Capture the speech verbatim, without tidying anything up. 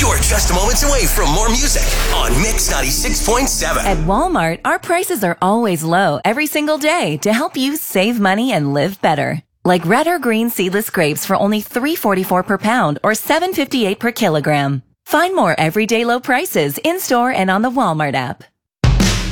You're just moments away from more music on Mix ninety-six point seven. At Walmart, our prices are always low every single day to help you save money and live better. Like red or green seedless grapes for only three forty-four per pound or seven fifty-eight per kilogram. Find more everyday low prices in-store and on the Walmart app.